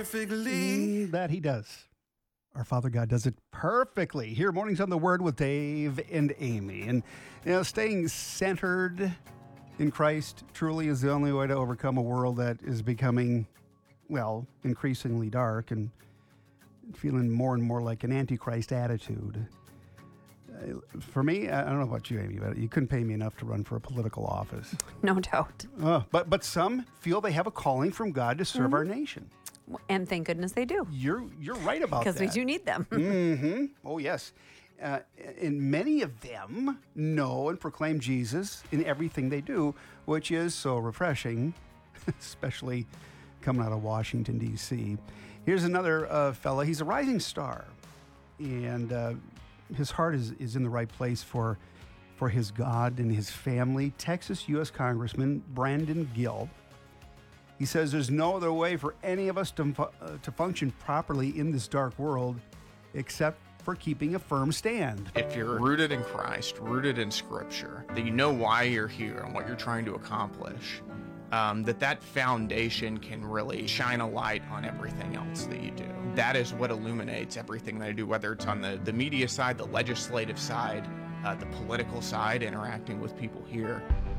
perfectly. That he does. Our Father God does it perfectly. Here, Mornings on the Word with Dave and Amy. And, staying centered in Christ truly is the only way to overcome a world that is becoming, increasingly dark and feeling more and more like an antichrist attitude. For me, I don't know about you, Amy, but you couldn't pay me enough to run for a political office. No doubt. But some feel they have a calling from God to serve our nation. And thank goodness they do. You're right about that. Because we do need them. Mm-hmm. Oh, yes. And many of them know and proclaim Jesus in everything they do, which is so refreshing, especially coming out of Washington, D.C. Here's another fella. He's a rising star, and his heart is in the right place for his God and his family. Texas U.S. Congressman Brandon Gill. He says there's no other way for any of us to function properly in this dark world except for keeping a firm stand. If you're rooted in Christ, rooted in Scripture, that you know why you're here and what you're trying to accomplish, that foundation can really shine a light on everything else that you do. That is what illuminates everything that I do, whether it's on the media side, the legislative side, the political side, interacting with people here.